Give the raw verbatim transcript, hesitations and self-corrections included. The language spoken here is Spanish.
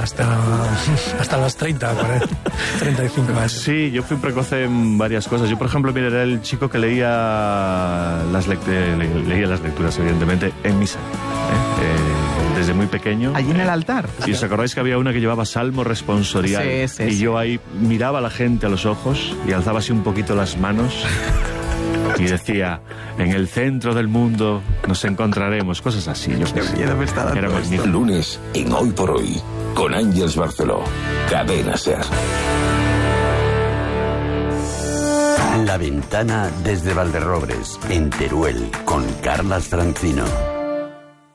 hasta, hasta los treinta, cuarenta, treinta y cinco años. Sí, yo fui precoce en varias cosas. Yo, por ejemplo, mira, era el chico que leía las, lect le leía las lecturas, evidentemente, en misa. ¿eh? Eh, desde muy pequeño. Allí en el altar. ¿Y os acordáis que había una que llevaba salmo responsorial? Sí, sí, y sí. yo ahí miraba a la gente a los ojos y alzaba así un poquito las manos y decía, en el centro del mundo nos encontraremos, cosas así. Yo Qué miedo me está dando Era esto. magnífico. Lunes en Hoy por Hoy, con Ángeles Barceló. Cadena Ser. La Ventana desde Valderrobres, en Teruel, con Carlas Francino.